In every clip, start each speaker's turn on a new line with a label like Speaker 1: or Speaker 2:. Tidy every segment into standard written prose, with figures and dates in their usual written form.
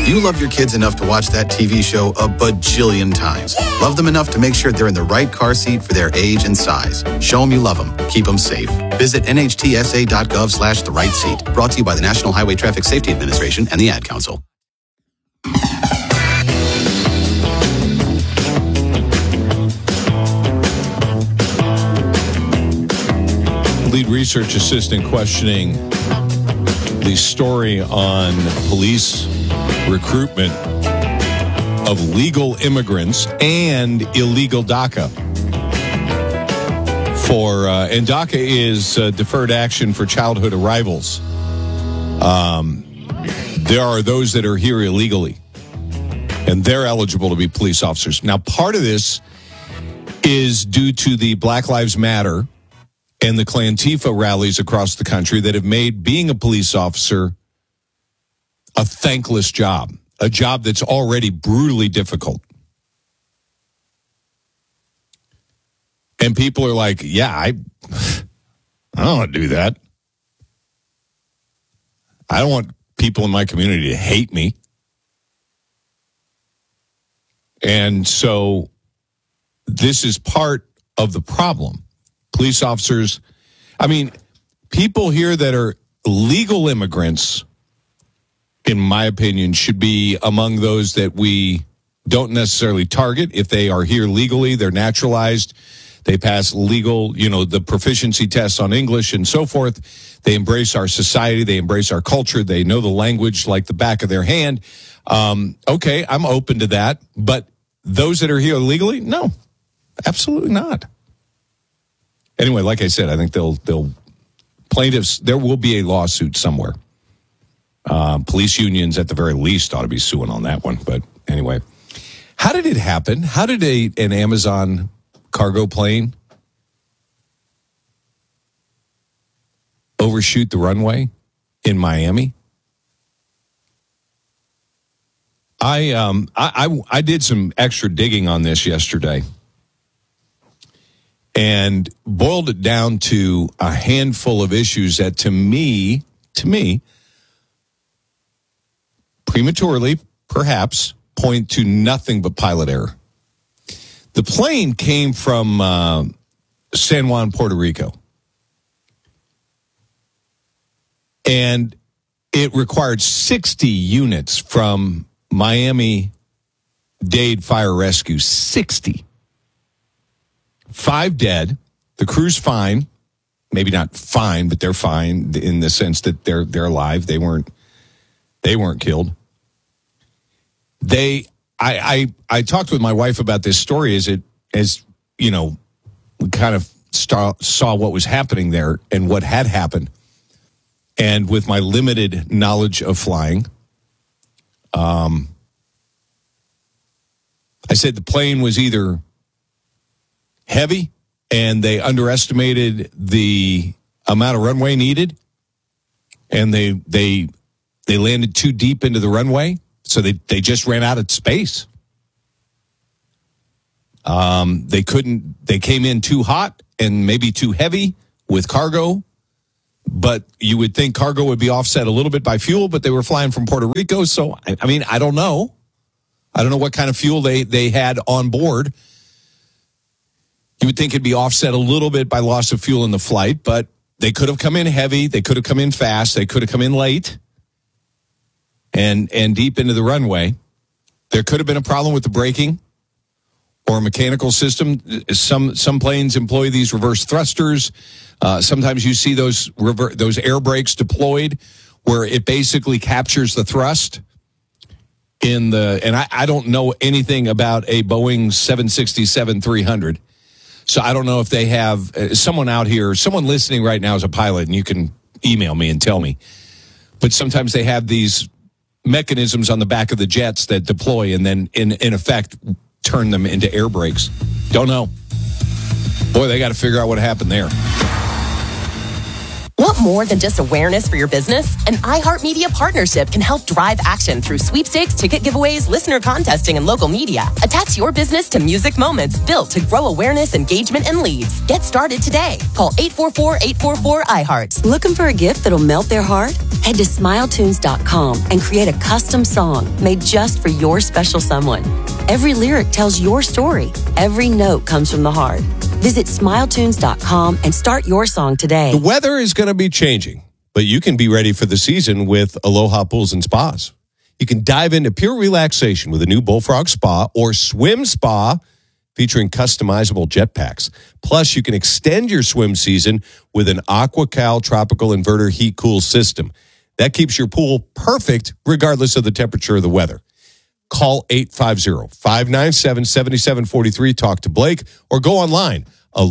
Speaker 1: You love your kids enough to watch that TV show a bajillion times. Yeah. Love them enough to make sure they're in the right car seat for their age and size. Show them you love them. Keep them safe. Visit nhtsa.gov/the right seat. Brought to you by the National Highway Traffic Safety Administration and the Ad Council.
Speaker 2: Lead research assistant questioning the story on police recruitment of legal immigrants and illegal DACA. And DACA is deferred action for childhood arrivals. There are those that are here illegally, and they're eligible to be police officers. Now, part of this is due to the Black Lives Matter and the Klantifa rallies across the country that have made being a police officer a thankless job, a job that's already brutally difficult. And people are like, yeah, I don't want to do that. I don't want people in my community to hate me. And so this is part of the problem. Police officers, people here that are legal immigrants, in my opinion, should be among those that we don't necessarily target. If they are here legally, they're naturalized, they pass legal, the proficiency tests on English and so forth. They embrace our society, they embrace our culture, they know the language like the back of their hand. Okay, I'm open to that. But those that are here legally, no, absolutely not. Anyway, like I said, I think plaintiffs, there will be a lawsuit somewhere. Police unions, at the very least, ought to be suing on that one. But anyway, how did it happen? How did an Amazon cargo plane overshoot the runway in Miami? I did some extra digging on this yesterday and boiled it down to a handful of issues that to me, prematurely, perhaps, point to nothing but pilot error. The plane came from San Juan, Puerto Rico. And it required 60 units from Miami-Dade Fire Rescue. 60. 5 dead. The crew's fine. Maybe not fine, but they're fine in the sense that they're alive. They weren't killed. I talked with my wife about this story we kind of saw what was happening there and what had happened. And with my limited knowledge of flying, I said the plane was either heavy and they underestimated the amount of runway needed, and they landed too deep into the runway, so they just ran out of space. They came in too hot and maybe too heavy with cargo, but you would think cargo would be offset a little bit by fuel, but they were flying from Puerto Rico. So, I don't know. I don't know what kind of fuel they had on board. You would think it'd be offset a little bit by loss of fuel in the flight, but they could have come in heavy. They could have come in fast. They could have come in late and deep into the runway. There could have been a problem with the braking or a mechanical system. Some planes employ these reverse thrusters. Sometimes you see those air brakes deployed where it basically captures the thrust and I don't know anything about a Boeing 767-300. So I don't know if they have someone out here, someone listening right now is a pilot, and you can email me and tell me. But sometimes they have these mechanisms on the back of the jets that deploy and then in effect turn them into air brakes. Don't know. Boy, they got to figure out what happened there.
Speaker 3: What Want more than just awareness for your business? An iHeartMedia partnership can help drive action through sweepstakes, ticket giveaways, listener contesting, and local media. Attach your business to music moments built to grow awareness, engagement, and leads. Get started today. Call 844-844-iHeart.
Speaker 4: Looking for a gift that'll melt their heart? Head to SmileTunes.com and create a custom song made just for your special someone. Every lyric tells your story. Every note comes from the heart. Visit SmileTunes.com and start your song today.
Speaker 2: The weather is going to be changing, but you can be ready for the season with Aloha Pools and Spas. You can dive into pure relaxation with a new Bullfrog Spa or Swim Spa featuring customizable jetpacks. Plus, you can extend your swim season with an AquaCal tropical inverter heat cool system. That keeps your pool perfect regardless of the temperature of the weather. Call 850-597-7743. Talk to Blake or go online,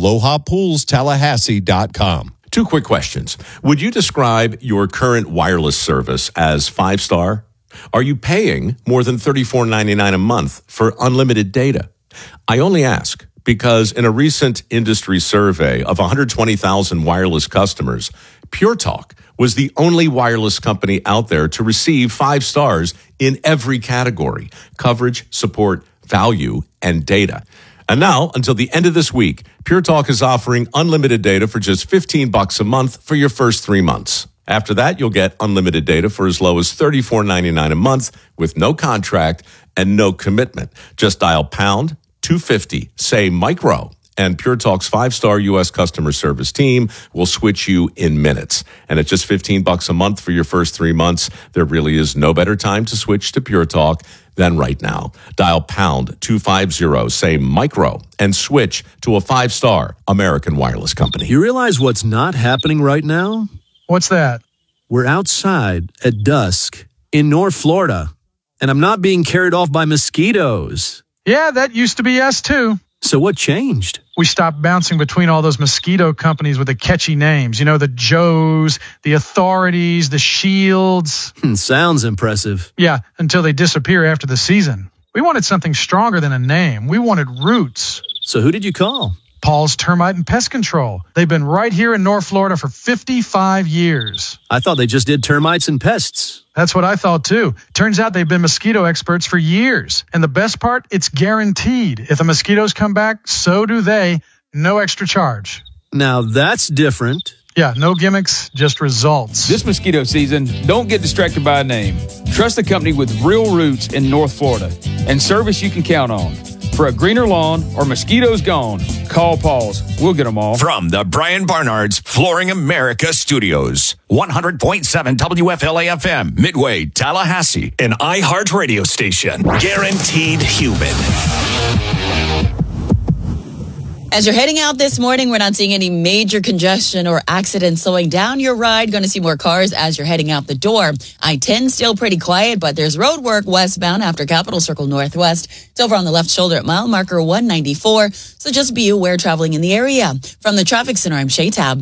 Speaker 2: alohapoolstallahassee.com.
Speaker 5: 2 quick questions. Would you describe your current wireless service as 5-star? Are you paying more than $34.99 a month for unlimited data? I only ask because in a recent industry survey of 120,000 wireless customers, Pure Talk was the only wireless company out there to receive 5 stars in every category: coverage, support, value, and data. And now, until the end of this week, Pure Talk is offering unlimited data for just $15 a month for your first 3 months. After that, you'll get unlimited data for as low as $34.99 a month with no contract and no commitment. Just dial pound 250, say micro, and Pure Talk's 5-star U.S. customer service team will switch you in minutes. And at just $15 a month for your first 3 months, there really is no better time to switch to Pure Talk than right now. Dial pound 250, say micro, and switch to a 5-star American wireless company.
Speaker 6: You realize what's not happening right now?
Speaker 7: What's that?
Speaker 6: We're outside at dusk in North Florida, and I'm not being carried off by mosquitoes.
Speaker 7: Yeah, that used to be us too.
Speaker 6: So what changed?
Speaker 7: We stopped bouncing between all those mosquito companies with the catchy names. You know, the Joes, the Authorities, the Shields.
Speaker 6: Sounds impressive.
Speaker 7: Yeah, until they disappear after the season. We wanted something stronger than a name. We wanted roots.
Speaker 6: So who did you call?
Speaker 7: Paul's Termite and Pest Control. They've been right here in North Florida for 55 years.
Speaker 6: I thought they just did termites and pests.
Speaker 7: That's what I thought too. Turns out they've been mosquito experts for years. And the best part, it's guaranteed. If the mosquitoes come back, so do they. No extra charge.
Speaker 6: Now that's different.
Speaker 7: Yeah, no gimmicks, just results.
Speaker 8: This mosquito season, don't get distracted by a name. Trust a company with real roots in North Florida and service you can count on. For a greener lawn or mosquitoes gone, call Paul's. We'll get them all.
Speaker 9: From the Brian Barnard's Flooring America Studios, 100.7 WFLA FM, Midway, Tallahassee, an iHeart radio station. Guaranteed human.
Speaker 10: As you're heading out this morning, we're not seeing any major congestion or accidents slowing down your ride. Going to see more cars as you're heading out the door. I-10 still pretty quiet, but there's road work westbound after Capitol Circle Northwest. It's over on the left shoulder at mile marker 194. So just be aware traveling in the area. From the traffic center, I'm Shay Tab.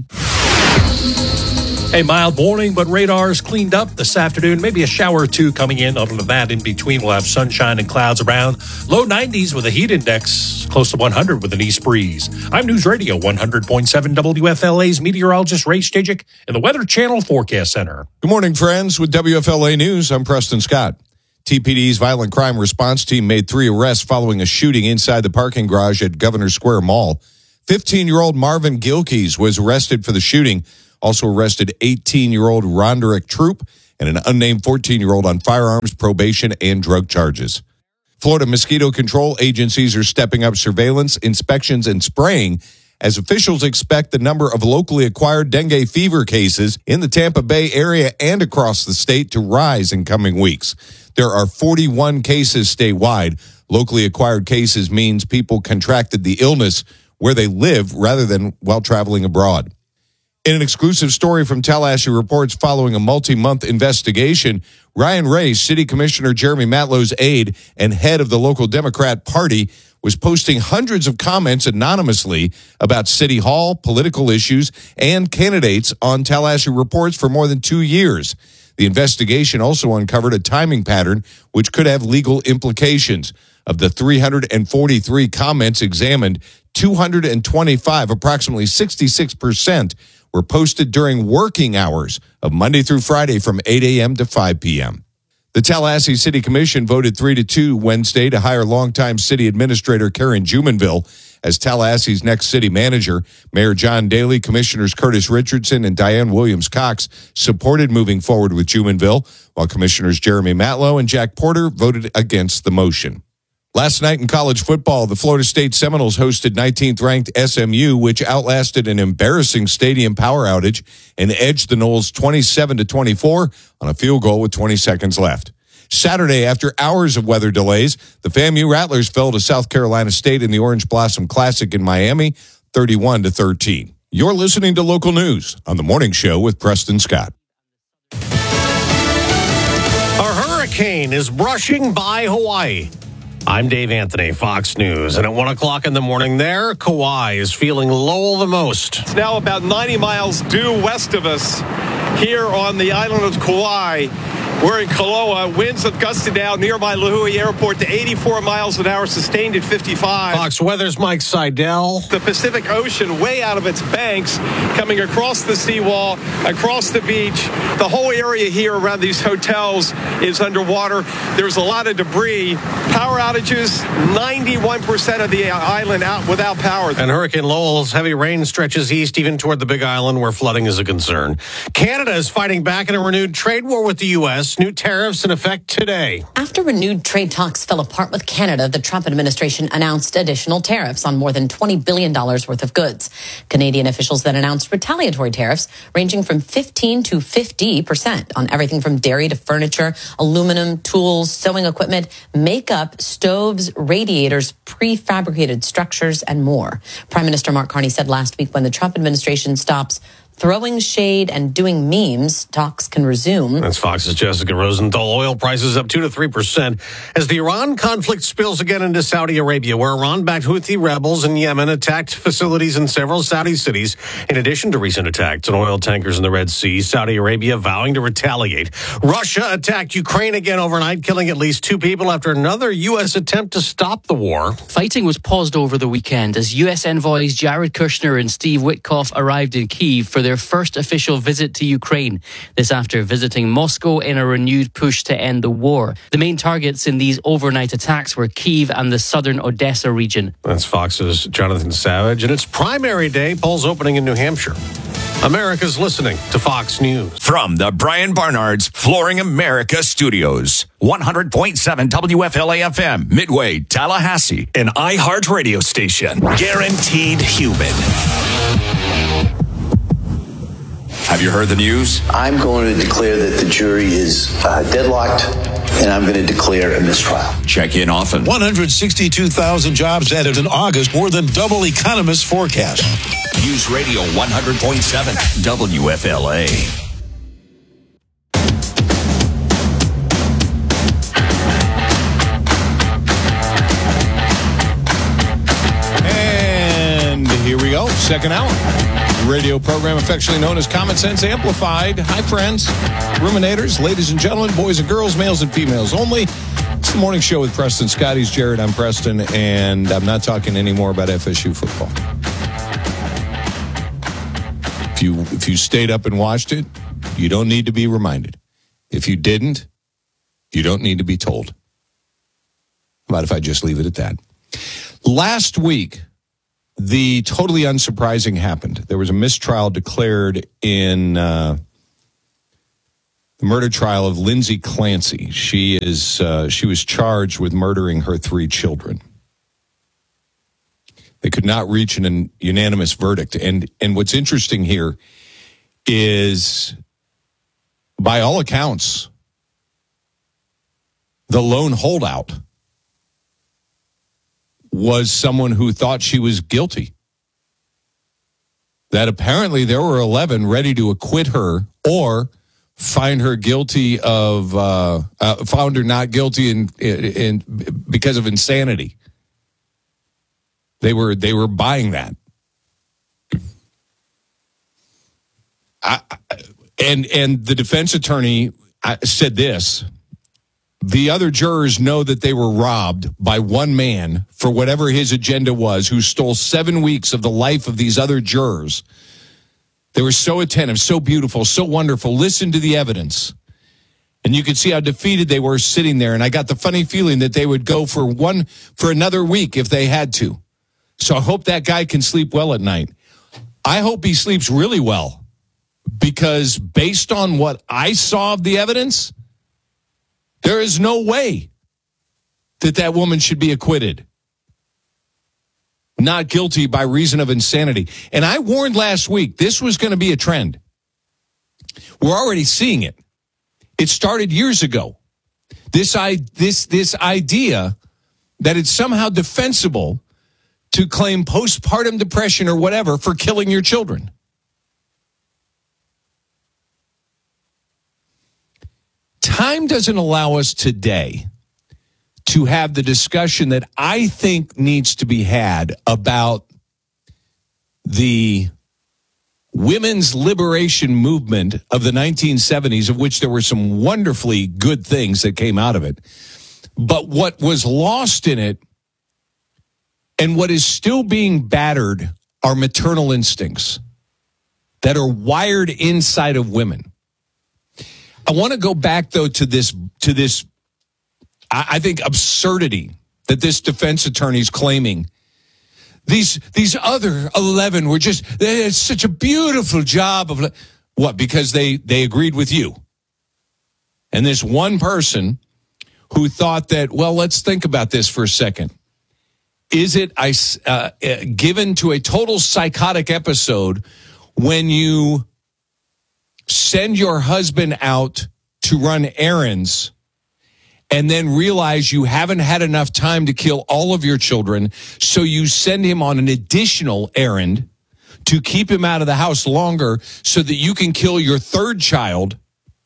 Speaker 11: A mild morning, but radar's cleaned up this afternoon. Maybe a shower or two coming in. Other than that, in between, we'll have sunshine and clouds around. Low 90s with a heat index close to 100 with an east breeze. I'm News Radio 100.7 WFLA's meteorologist Ray Stajic in the Weather Channel Forecast Center.
Speaker 2: Good morning, friends. With WFLA News, I'm Preston Scott. TPD's violent crime response team made 3 arrests following a shooting inside the parking garage at Governor Square Mall. 15-year-old Marvin Gilkeys was arrested for the shooting. Also arrested 18-year-old Ronderick Troop and an unnamed 14-year-old on firearms, probation, and drug charges. Florida mosquito control agencies are stepping up surveillance, inspections, and spraying as officials expect the number of locally acquired dengue fever cases in the Tampa Bay area and across the state to rise in coming weeks. There are 41 cases statewide. Locally acquired cases means people contracted the illness where they live rather than while traveling abroad. In an exclusive story from Tallahassee Reports following a multi-month investigation, Ryan Ray, City Commissioner Jeremy Matlow's aide and head of the local Democrat Party, was posting hundreds of comments anonymously about City Hall, political issues, and candidates on Tallahassee Reports for more than 2 years. The investigation also uncovered a timing pattern which could have legal implications. Of the 343 comments examined, 225, approximately 66%, were posted during working hours of Monday through Friday from 8 a.m. to 5 p.m. The Tallahassee City Commission voted 3-2 Wednesday to hire longtime city administrator Karen Jumonville as Tallahassee's next city manager. Mayor John Daly, Commissioners Curtis Richardson, and Diane Williams-Cox supported moving forward with Jumonville, while Commissioners Jeremy Matlow and Jack Porter voted against the motion. Last night in college football, the Florida State Seminoles hosted 19th-ranked SMU, which outlasted an embarrassing stadium power outage and edged the Noles 27-24 on a field goal with 20 seconds left. Saturday, after hours of weather delays, the FAMU Rattlers fell to South Carolina State in the Orange Blossom Classic in Miami, 31-13. You're listening to Local News on The Morning Show with Preston Scott.
Speaker 12: A hurricane is brushing by Hawaii. I'm Dave Anthony, Fox News. And at 1 o'clock in the morning there, Kauai is feeling Lowell the most.
Speaker 13: It's now about 90 miles due west of us here on the island of Kauai. We're in Kaloa. Winds have gusted down nearby Lihue Airport to 84 miles an hour, sustained at 55.
Speaker 12: Fox Weather's Mike Seidel.
Speaker 13: The Pacific Ocean way out of its banks, coming across the seawall, across the beach. The whole area here around these hotels is underwater. There's a lot of debris. Power outages, 91% of the island out without power.
Speaker 12: And Hurricane Lowell's heavy rain stretches east, even toward the Big Island, where flooding is a concern. Canada is fighting back in a renewed trade war with the U.S. New tariffs in effect today.
Speaker 14: After renewed trade talks fell apart with Canada, the Trump administration announced additional tariffs on more than $20 billion worth of goods. Canadian officials then announced retaliatory tariffs ranging from 15 to 50% on everything from dairy to furniture, aluminum, tools, sewing equipment, makeup, stoves, radiators, prefabricated structures, and more. Prime Minister Mark Carney said last week when the Trump administration stops throwing shade and doing memes, talks can resume.
Speaker 12: That's Fox's Jessica Rosenthal. Oil prices up 2 to 3% as the Iran conflict spills again into Saudi Arabia, where Iran-backed Houthi rebels in Yemen attacked facilities in several Saudi cities. In addition to recent attacks on oil tankers in the Red Sea, Saudi Arabia vowing to retaliate. Russia attacked Ukraine again overnight, killing at least 2 people after another U.S. attempt to stop the war.
Speaker 15: Fighting was paused over the weekend as U.S. envoys Jared Kushner and Steve Witkoff arrived in Kyiv for their first official visit to Ukraine. This after visiting Moscow in a renewed push to end the war. The main targets in these overnight attacks were Kyiv and the southern Odessa region.
Speaker 12: That's Fox's Jonathan Savage. And it's primary day, polls opening in New Hampshire. America's listening to Fox News.
Speaker 9: From the Brian Barnard's Flooring America Studios, 100.7 WFLA-FM, Midway, Tallahassee, an iHeart radio station. Guaranteed human. Have you heard the news?
Speaker 16: I'm going to declare that the jury is deadlocked, and I'm going to declare a mistrial.
Speaker 9: Check in often.
Speaker 17: 162,000 jobs added in August, more than double economists' forecast.
Speaker 9: News Radio 100.7 WFLA.
Speaker 2: And here we go, second hour. Radio program affectionately known as Common Sense Amplified. Hi, friends, ruminators, ladies and gentlemen, boys and girls, males and females only. It's the morning show with Preston Scott. He's Jared. I'm Preston, and I'm not talking anymore about FSU football. If you stayed up and watched it, you don't need to be reminded. If you didn't, you don't need to be told. How about if I just leave it at that? Last week, the totally unsurprising happened. There was a mistrial declared in the murder trial of Lindsay Clancy. She was charged with murdering her 3 children. They could not reach an unanimous verdict. And what's interesting here is, by all accounts, the lone holdout was someone who thought she was guilty. That apparently there were 11 ready to acquit her or find her guilty of, found her not guilty in because of insanity. They were buying that. And the defense attorney said this: the other jurors know that they were robbed by one man for whatever his agenda was, who stole 7 weeks of the life of these other jurors. They were so attentive, so beautiful, so wonderful. Listen to the evidence. And you could see how defeated they were sitting there. And I got the funny feeling that they would go for another week if they had to. So I hope that guy can sleep well at night. I hope he sleeps really well, because based on what I saw of the evidence, there is no way that woman should be acquitted. Not guilty by reason of insanity. And I warned last week this was going to be a trend. We're already seeing it. It started years ago. This idea that it's somehow defensible to claim postpartum depression or whatever for killing your children. Time doesn't allow us today to have the discussion that I think needs to be had about the women's liberation movement of the 1970s, of which there were some wonderfully good things that came out of it. But what was lost in it and what is still being battered are maternal instincts that are wired inside of women. I want to go back, though, to this, I think, absurdity that this defense attorney is claiming. These other 11 were they had such a beautiful job of what? Because they agreed with you. And this one person who thought that, well, let's think about this for a second. Is it given to a total psychotic episode when you send your husband out to run errands and then realize you haven't had enough time to kill all of your children, so you send him on an additional errand to keep him out of the house longer so that you can kill your third child,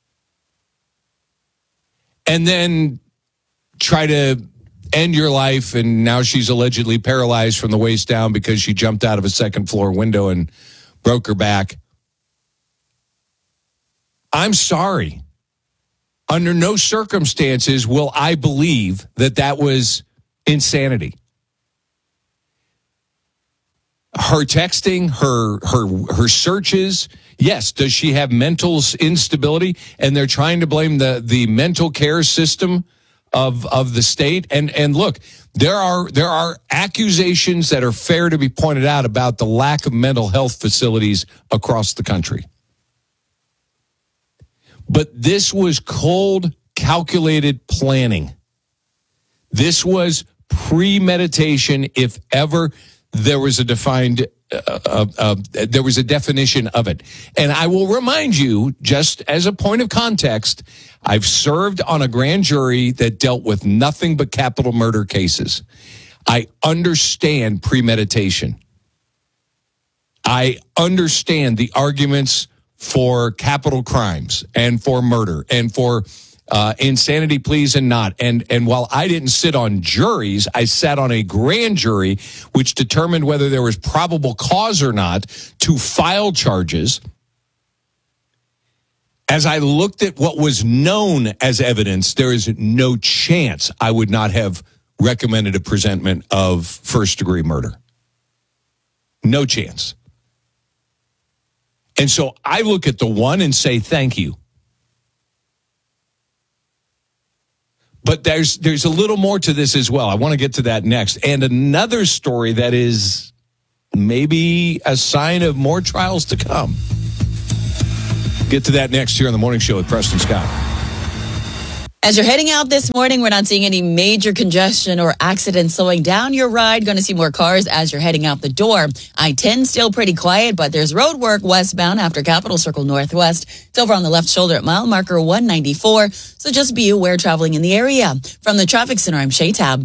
Speaker 2: and then try to end your life, and now she's allegedly paralyzed from the waist down because she jumped out of a second-floor window and broke her back. I'm sorry. Under no circumstances will I believe that was insanity. Her texting, her searches, yes. Does she have mental instability? And they're trying to blame the mental care system of the state. And look, there are accusations that are fair to be pointed out about the lack of mental health facilities across the country. But this was cold, calculated planning. This was premeditation, if ever there was a definition of it. And I will remind you, just as a point of context, I've served on a grand jury that dealt with nothing but capital murder cases. I understand premeditation. I understand the arguments for capital crimes and for murder and for insanity pleas and not. And while I didn't sit on juries, I sat on a grand jury which determined whether there was probable cause or not to file charges. As I looked at what was known as evidence, there is no chance I would not have recommended a presentment of first-degree murder. No chance. And so I look at the one and say, thank you. But there's a little more to this as well. I want to get to that next. And another story that is maybe a sign of more trials to come. Get to that next here on the Morning Show with Preston Scott.
Speaker 10: As you're heading out this morning, we're not seeing any major congestion or accidents slowing down your ride. Going to see more cars as you're heading out the door. I-10 still pretty quiet, but there's road work westbound after Capitol Circle Northwest. It's over on the left shoulder at mile marker 194. So just be aware traveling in the area. From the traffic center, I'm Shay Tab.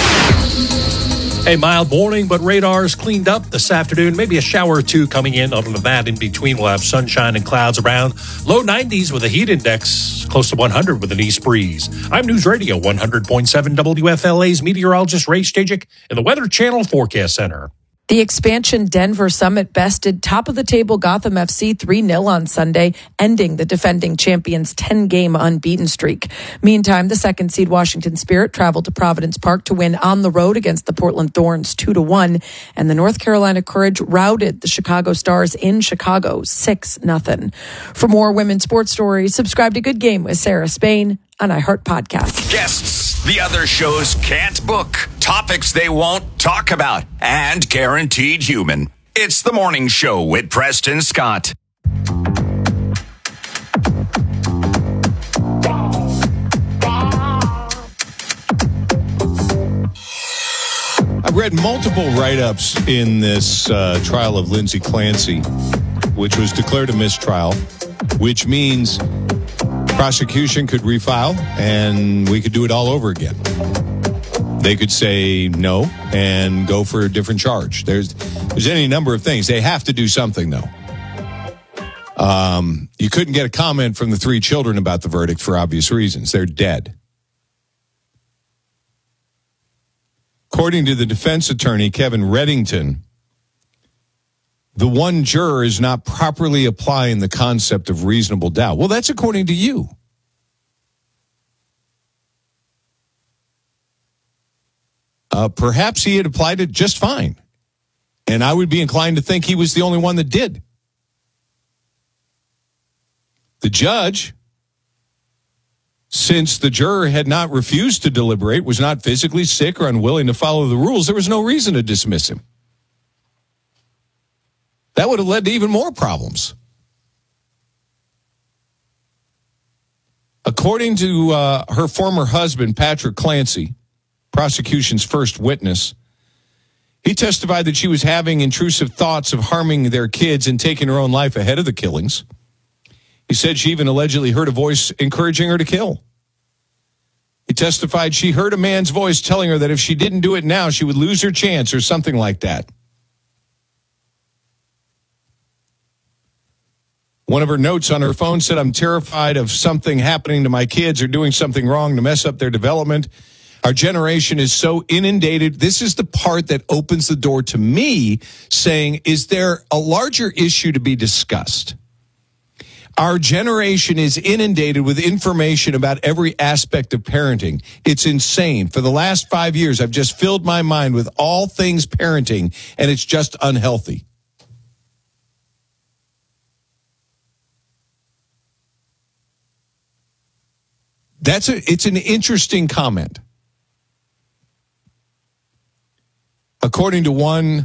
Speaker 11: A mild morning, but radar's cleaned up this afternoon. Maybe a shower or two coming in. Other than that, in between, we'll have sunshine and clouds around. Low 90s with a heat index close to 100 with an east breeze. I'm News Radio 100.7 WFLA's meteorologist Ray Stajic in the Weather Channel Forecast Center.
Speaker 18: The expansion Denver Summit bested top-of-the-table Gotham FC 3-0 on Sunday, ending the defending champions' 10-game unbeaten streak. Meantime, the second-seed Washington Spirit traveled to Providence Park to win on the road against the Portland Thorns 2-1, and the North Carolina Courage routed the Chicago Stars in Chicago 6-0. For more women's sports stories, subscribe to Good Game with Sarah Spain on iHeart Podcast.
Speaker 9: Guests the other shows can't book. Topics they won't talk about. And guaranteed human. It's The Morning Show with Preston Scott.
Speaker 2: I've read multiple write-ups in this trial of Lindsay Clancy, which was declared a mistrial, which means prosecution could refile and we could do it all over again. They could say no and go for a different charge. There's any number of things. They have to do something, though. You couldn't get a comment from the 3 children about the verdict for obvious reasons. They're dead. According to the defense attorney, Kevin Reddington, the one juror is not properly applying the concept of reasonable doubt. Well, that's according to you. Perhaps he had applied it just fine. And I would be inclined to think he was the only one that did. The judge, since the juror had not refused to deliberate, was not physically sick or unwilling to follow the rules, there was no reason to dismiss him. That would have led to even more problems. According to her former husband, Patrick Clancy, prosecution's first witness, he testified that she was having intrusive thoughts of harming their kids and taking her own life ahead of the killings. He said she even allegedly heard a voice encouraging her to kill. He testified she heard a man's voice telling her that if she didn't do it now, she would lose her chance or something like that. One of her notes on her phone said, "I'm terrified of something happening to my kids or doing something wrong to mess up their development. Our generation is so inundated." This is the part that opens the door to me saying, is there a larger issue to be discussed? Our generation is inundated with information about every aspect of parenting. It's insane. For the last 5 years, I've just filled my mind with all things parenting, and it's just unhealthy. It's an interesting comment. According to one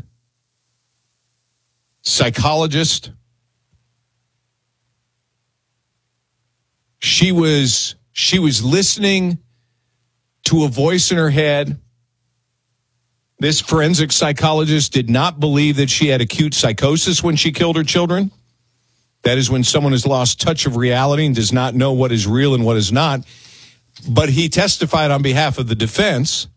Speaker 2: psychologist, she was listening to a voice in her head. This forensic psychologist did not believe that she had acute psychosis when she killed her children. That is when someone has lost touch of reality and does not know what is real and what is not. But he testified on behalf of the defense.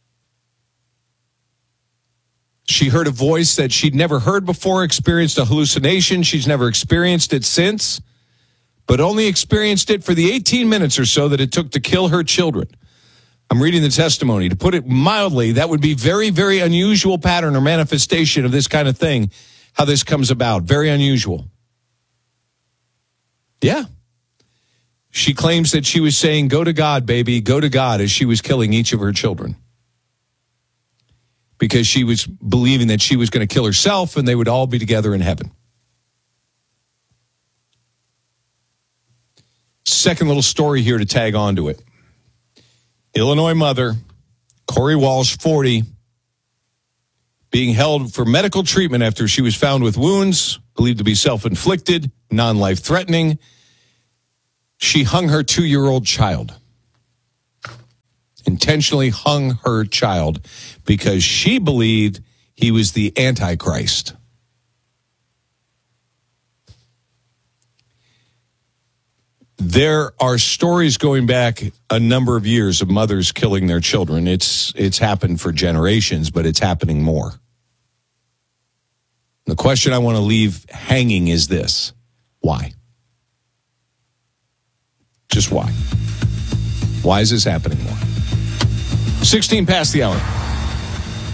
Speaker 2: She heard a voice that she'd never heard before, experienced a hallucination. She's never experienced it since, but only experienced it for the 18 minutes or so that it took to kill her children. I'm reading the testimony. To put it mildly, that would be very, very unusual pattern or manifestation of this kind of thing, how this comes about. Very unusual. Yeah. She claims that she was saying, "Go to God, baby, go to God," as she was killing each of her children. Because she was believing that she was going to kill herself and they would all be together in heaven. Second little story here to tag on to it. Illinois mother, Corey Walsh, 40, being held for medical treatment after she was found with wounds, believed to be self-inflicted, non-life-threatening. She hung her 2-year-old child. Intentionally hung her child because she believed he was the Antichrist. There are stories going back a number of years of mothers killing their children. It's happened for generations, but it's happening more. The question I want to leave hanging is this: why? Just why? Why is this happening more? 16 past the hour.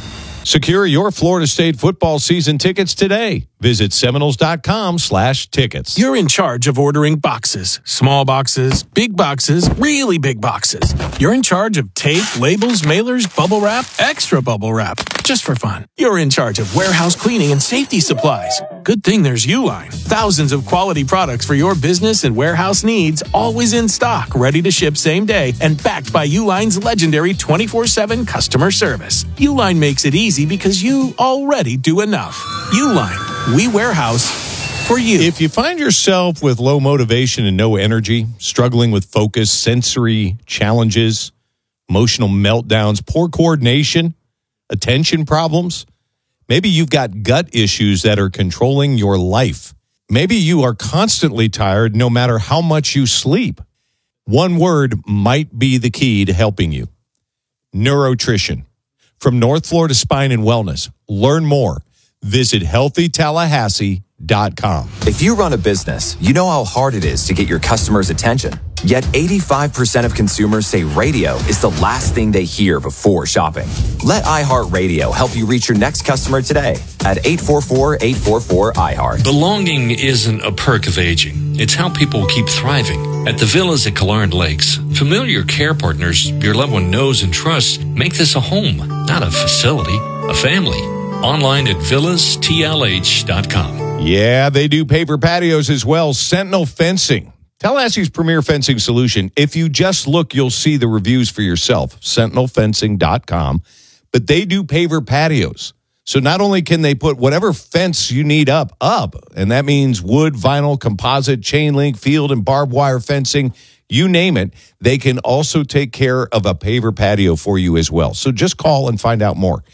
Speaker 2: Secure your Florida State football season tickets today. Visit Seminoles.com/tickets.
Speaker 19: You're in charge of ordering boxes. Small boxes, big boxes, really big boxes. You're in charge of tape, labels, mailers, bubble wrap, extra bubble wrap. Just for fun. You're in charge of warehouse cleaning and safety supplies. Good thing there's Uline. Thousands of quality products for your business and warehouse needs, always in stock, ready to ship same day, and backed by Uline's legendary 24/7 customer service. Uline makes it easy because you already do enough. Uline, we warehouse for you.
Speaker 2: If you find yourself with low motivation and no energy, struggling with focus, sensory challenges, emotional meltdowns, poor coordination, attention problems, maybe you've got gut issues that are controlling your life. Maybe you are constantly tired no matter how much you sleep. One word might be the key to helping you. Neurotrition. From North Florida Spine and Wellness. Learn more. Visit healthytallahassee.com.
Speaker 20: If you run a business, you know how hard it is to get your customers' attention. Yet 85% of consumers say radio is the last thing they hear before shopping. Let iHeartRadio help you reach your next customer today at 844-844-iHeart.
Speaker 21: Belonging isn't a perk of aging. It's how people keep thriving. At the Villas at Killearn Lakes, familiar care partners your loved one knows and trusts make this a home, not a facility, a family. Online at villastlh.com.
Speaker 2: Yeah, they do paper patios as well. Sentinel Fencing. Tallahassee's premier fencing solution. If you just look, you'll see the reviews for yourself. SentinelFencing.com. But they do paver patios. So not only can they put whatever fence you need up, and that means wood, vinyl, composite, chain link, field, and barbed wire fencing, you name it, they can also take care of a paver patio for you as well. So just call and find out more.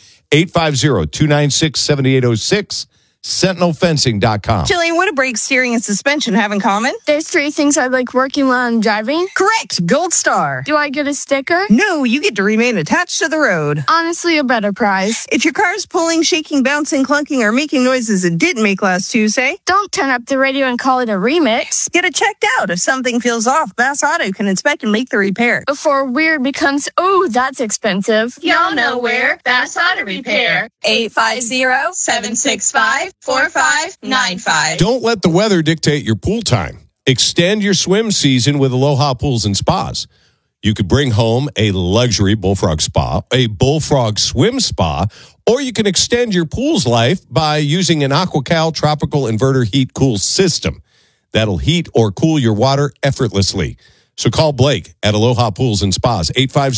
Speaker 2: 850-296-7806. SentinelFencing.com.
Speaker 22: Jillian, what do brake, steering, and suspension have in common?
Speaker 23: There's 3 things I like working while I'm driving.
Speaker 22: Correct. Gold Star.
Speaker 23: Do I get a sticker?
Speaker 22: No, you get to remain attached to the road.
Speaker 23: Honestly, a better prize.
Speaker 22: If your car's pulling, shaking, bouncing, clunking, or making noises it didn't make last Tuesday,
Speaker 23: don't turn up the radio and call it a remix.
Speaker 22: Get it checked out. If something feels off, Bass Auto can inspect and make the repair.
Speaker 23: Before weird becomes, oh, that's expensive.
Speaker 22: Y'all know where. Bass Auto Repair. 850-765-4595.
Speaker 2: Don't let the weather dictate your pool time. Extend your swim season with Aloha Pools and Spas. You could bring home a luxury bullfrog spa, a bullfrog swim spa, or you can extend your pool's life by using an AquaCal tropical inverter heat cool system. That'll heat or cool your water effortlessly. So call Blake at Aloha Pools and Spas,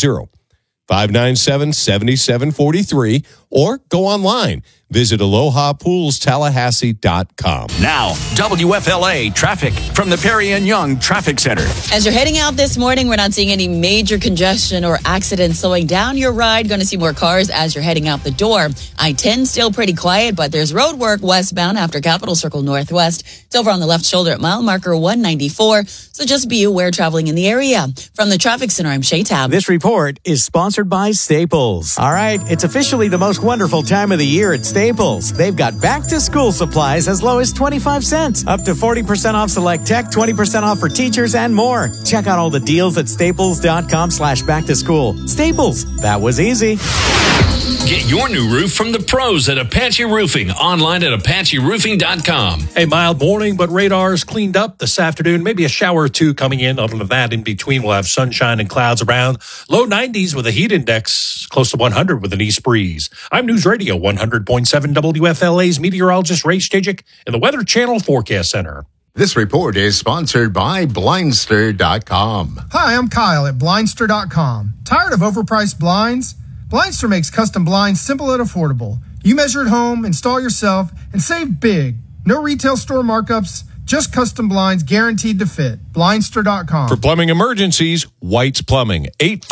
Speaker 2: 850-597-7743, or go online. Visit AlohaPoolsTallahassee.com.
Speaker 9: Now, WFLA traffic from the Perry and Young Traffic Center.
Speaker 10: As you're heading out this morning, we're not seeing any major congestion or accidents slowing down your ride. Going to see more cars as you're heading out the door. I-10 still pretty quiet, but there's road work westbound after Capitol Circle Northwest. It's over on the left shoulder at mile marker 194. So just be aware traveling in the area. From the Traffic Center, I'm Shay Tab.
Speaker 24: This report is sponsored by Staples. All right, it's officially the most wonderful time of the year at Staples. They've got back-to-school supplies as low as 25 cents, up to 40% off select tech, 20% off for teachers, and more. Check out all the deals at staples.com/back-to-school. Staples, that was easy.
Speaker 21: Get your new roof from the pros at Apache Roofing. Online at ApacheRoofing.com.
Speaker 11: A mild morning, but radars cleaned up this afternoon. Maybe a shower or two coming in. Other than that, in between, we'll have sunshine and clouds around. Low 90s with a heat index close to 100 with an east breeze. I'm News Radio 100.7 WFLA's meteorologist Ray Stajic in the Weather Channel Forecast Center.
Speaker 25: This report is sponsored by Blindster.com.
Speaker 26: Hi, I'm Kyle at Blindster.com. Tired of overpriced blinds? Blindster makes custom blinds simple and affordable. You measure at home, install yourself, and save big. No retail store markups, just custom blinds guaranteed to fit. Blindster.com.
Speaker 2: For plumbing emergencies, White's Plumbing,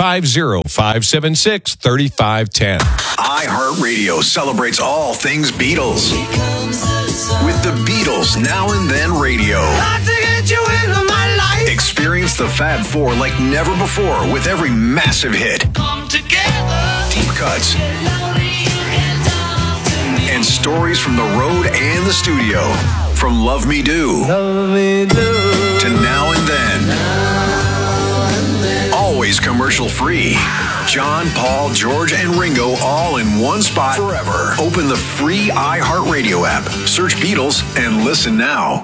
Speaker 2: 850-576-3510.
Speaker 9: iHeartRadio celebrates all things Beatles. With the Beatles Now and Then Radio. Experience the Fab Four like never before with every massive hit. Deep cuts. And stories from the road and the studio. From Love Me Do to Now and Then. All
Speaker 1: always commercial-free. John, Paul, George, and Ringo all in one spot forever. Open the free iHeartRadio app. Search Beatles and listen now.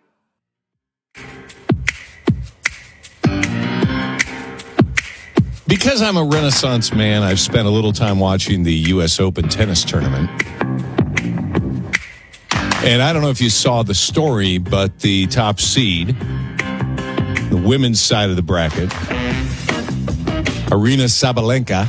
Speaker 2: Because I'm a Renaissance man, I've spent a little time watching the U.S. Open tennis tournament. And I don't know if you saw the story, but the top seed, the women's side of the bracket, Aryna Sabalenka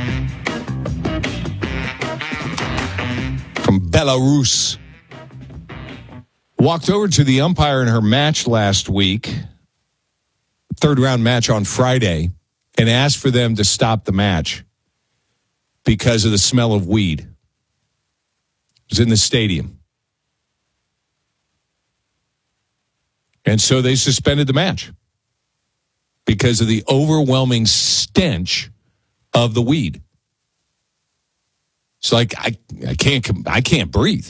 Speaker 2: from Belarus, walked over to the umpire in her match last week, third-round match on Friday, and asked for them to stop the match because of the smell of weed. It was in the stadium. And so they suspended the match because of the overwhelming stench of the weed. It's like, I can't breathe.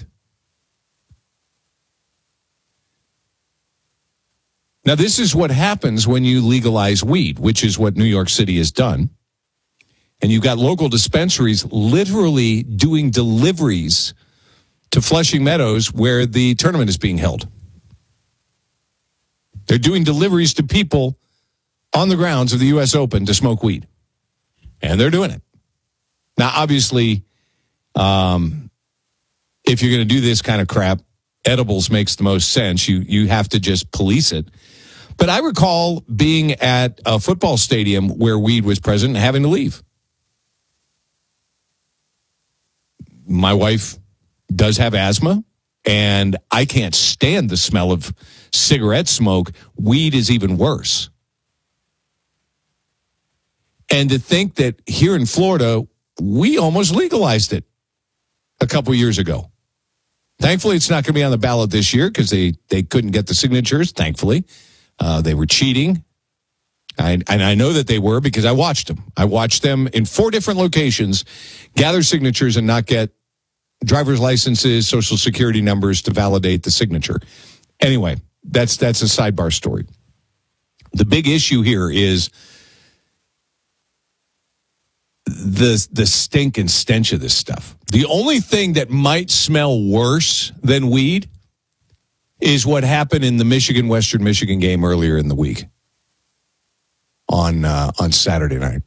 Speaker 2: Now, this is what happens when you legalize weed, which is what New York City has done. And you've got local dispensaries literally doing deliveries to Flushing Meadows where the tournament is being held. They're doing deliveries to people on the grounds of the U.S. Open to smoke weed. And they're doing it. Now, obviously, if you're going to do this kind of crap, edibles makes the most sense. You have to just police it. But I recall being at a football stadium where weed was present and having to leave. My wife does have asthma, and I can't stand the smell of cigarette smoke. Weed is even worse. And to think that here in Florida, we almost legalized it a couple years ago. Thankfully, it's not going to be on the ballot this year because they couldn't get the signatures, thankfully. They were cheating. And I know that they were because I watched them. I watched them in 4 different locations gather signatures and not get driver's licenses, social security numbers to validate the signature. Anyway, that's a sidebar story. The big issue here is the stink and stench of this stuff. The only thing that might smell worse than weed is what happened in the Michigan-Western Michigan game earlier in the week on Saturday night.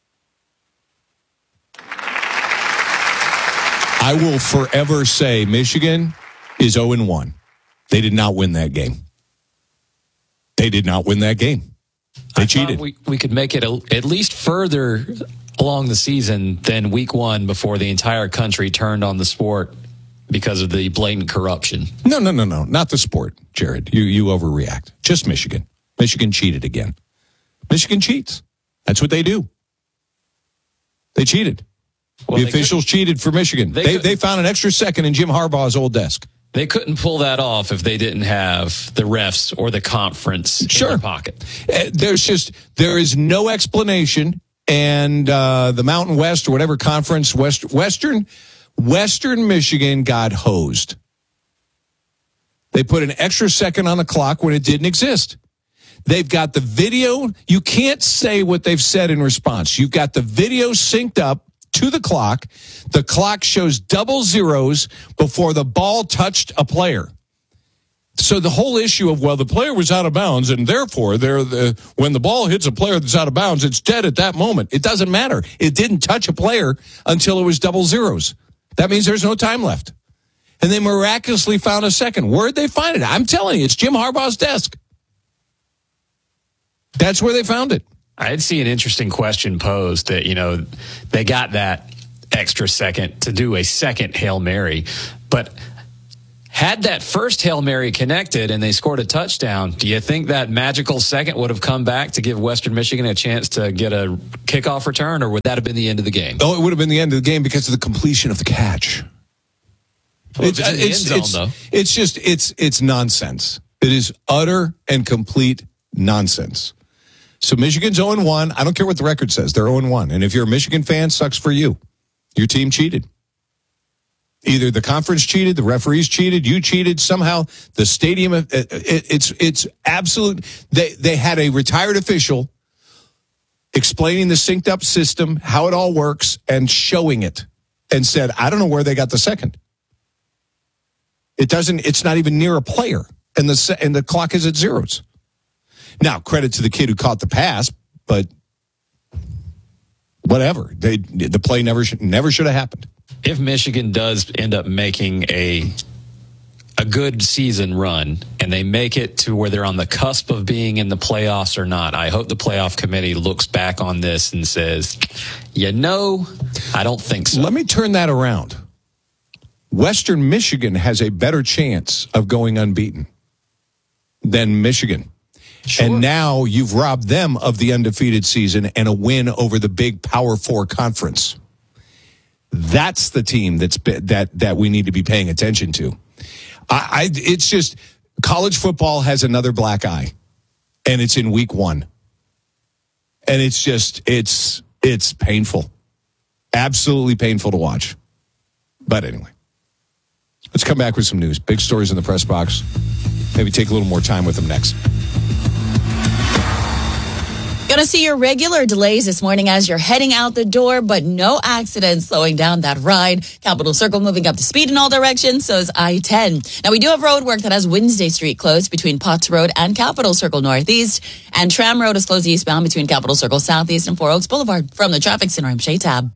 Speaker 2: I will forever say Michigan is 0-1. They did not win that game. They did not win that game. They cheated.
Speaker 3: We could make it at least further along the season than week 1 before the entire country turned on the sport because of the blatant corruption.
Speaker 2: No. Not the sport, Jared. You overreact. Just Michigan. Michigan cheated again. Michigan cheats. That's what they do. They cheated. Well, the officials cheated for Michigan. They found an extra second in Jim Harbaugh's old desk.
Speaker 3: They couldn't pull that off if they didn't have the refs or the conference in their pocket.
Speaker 2: There is no explanation. And the Mountain West or whatever conference, Western Michigan got hosed. They put an extra second on the clock when it didn't exist. They've got the video. You can't say what they've said in response. You've got the video synced up to the clock. The clock shows double zeros before the ball touched a player. So the whole issue of, well, the player was out of bounds, and therefore, when the ball hits a player that's out of bounds, it's dead at that moment. It doesn't matter. It didn't touch a player until it was double zeros. That means there's no time left. And they miraculously found a second. Where'd they find it? I'm telling you, it's Jim Harbaugh's desk. That's where they found it.
Speaker 3: I'd see an interesting question posed that, they got that extra second to do a second Hail Mary, but had that first Hail Mary connected and they scored a touchdown, do you think that magical second would have come back to give Western Michigan a chance to get a kickoff return, or would that have been the end of the game?
Speaker 2: Oh, it would have been the end of the game because of the completion of the catch.
Speaker 3: Well,
Speaker 2: It's nonsense. It is utter and complete nonsense. So Michigan's 0-1. I don't care what the record says. They're 0-1. And if you're a Michigan fan, sucks for you. Your team cheated. Either the conference cheated, the referees cheated, you cheated. Somehow the stadium, it's absolute. They had a retired official explaining the synced up system, how it all works, and showing it, and said, I don't know where they got the second. It's not even near a player, and the clock is at zeros. Now, credit to the kid who caught the pass, but whatever. The play never should have happened.
Speaker 3: If Michigan does end up making a good season run and they make it to where they're on the cusp of being in the playoffs or not, I hope the playoff committee looks back on this and says, I don't think so.
Speaker 2: Let me turn that around. Western Michigan has a better chance of going unbeaten than Michigan. Sure. And now you've robbed them of the undefeated season and a win over the big Power 4 conference. That's the team that we need to be paying attention to. It's just college football has another black eye, and it's in week 1. And it's just, it's painful. Absolutely painful to watch. But anyway, let's come back with some news. Big stories in the press box. Maybe take a little more time with them next.
Speaker 10: Going to see your regular delays this morning as you're heading out the door, but no accidents slowing down that ride. Capitol Circle moving up to speed in all directions, so is I-10. Now, we do have road work that has Wednesday Street closed between Potts Road and Capitol Circle Northeast, and Tram Road is closed eastbound between Capitol Circle Southeast and Four Oaks Boulevard. From the Traffic Center, I'm Shay Tab.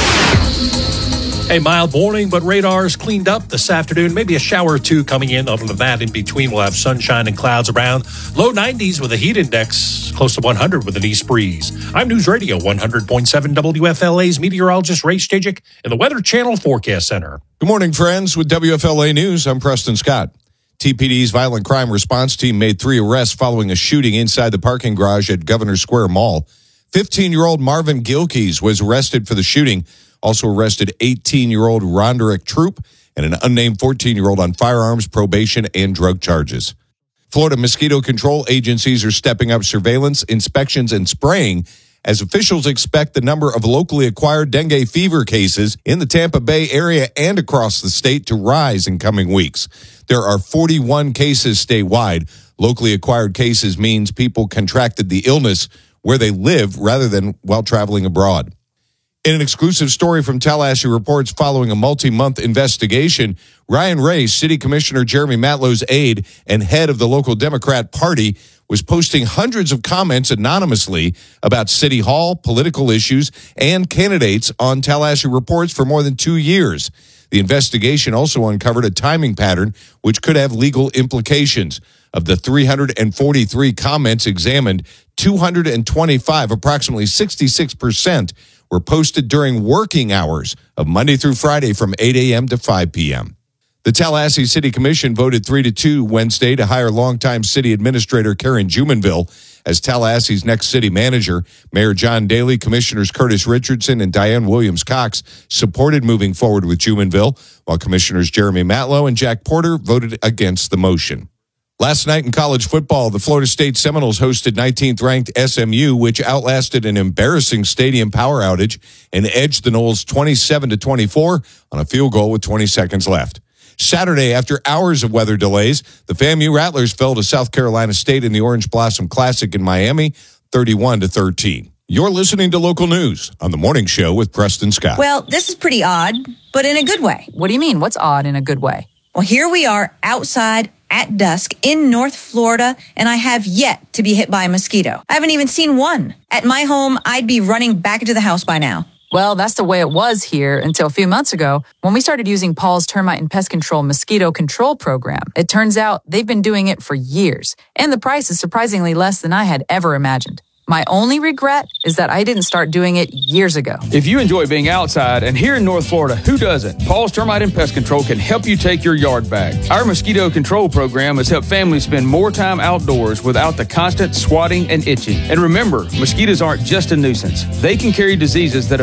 Speaker 11: A mild morning, but radars cleaned up this afternoon. Maybe a shower or two coming in. Other than that, in between, we'll have sunshine and clouds around. Low 90s with a heat index close to 100 with an east breeze. I'm News Radio 100.7 WFLA's meteorologist Ray Stajic in the Weather Channel Forecast Center.
Speaker 2: Good morning, friends. With WFLA News, I'm Preston Scott. TPD's violent crime response team made 3 arrests following a shooting inside the parking garage at Governor Square Mall. 15-year-old Marvin Gilkeys was arrested for the shooting. Also arrested 18-year-old Ronderick Troop and an unnamed 14-year-old on firearms, probation, and drug charges. Florida mosquito control agencies are stepping up surveillance, inspections, and spraying as officials expect the number of locally acquired dengue fever cases in the Tampa Bay area and across the state to rise in coming weeks. There are 41 cases statewide. Locally acquired cases means people contracted the illness where they live rather than while traveling abroad. In an exclusive story from Tallahassee Reports following a multi-month investigation, Ryan Ray, City Commissioner Jeremy Matlow's aide and head of the local Democrat Party, was posting hundreds of comments anonymously about City Hall, political issues, and candidates on Tallahassee Reports for more than 2 years. The investigation also uncovered a timing pattern which could have legal implications. Of the 343 comments examined, 225, approximately 66%, were posted during working hours of Monday through Friday from 8 a.m. to 5 p.m. The Tallahassee City Commission voted 3-2 Wednesday to hire longtime city administrator Karen Jumonville as Tallahassee's next city manager. Mayor John Daly, Commissioners Curtis Richardson, and Diane Williams-Cox supported moving forward with Jumonville, while Commissioners Jeremy Matlow and Jack Porter voted against the motion. Last night in college football, the Florida State Seminoles hosted 19th-ranked SMU, which outlasted an embarrassing stadium power outage and edged the Noles 27-24 on a field goal with 20 seconds left. Saturday, after hours of weather delays, the FAMU Rattlers fell to South Carolina State in the Orange Blossom Classic in Miami, 31-13. You're listening to Local News on The Morning Show with Preston Scott.
Speaker 4: Well, this is pretty odd, but in a good way.
Speaker 5: What do you mean? What's odd in a good way?
Speaker 4: Well, here we are outside at dusk in North Florida, and I have yet to be hit by a mosquito. I haven't even seen one. At my home, I'd be running back into the house by now.
Speaker 5: Well, that's the way it was here until a few months ago when we started using Paul's Termite and Pest Control Mosquito Control Program. It turns out they've been doing it for years, and the price is surprisingly less than I had ever imagined. My only regret is that I didn't start doing it years ago.
Speaker 6: If you enjoy being outside, and here in North Florida, who doesn't? Paul's Termite and Pest Control can help you take your yard back. Our mosquito control program has helped families spend more time outdoors without the constant swatting and itching. And remember, mosquitoes aren't just a nuisance. They can carry diseases that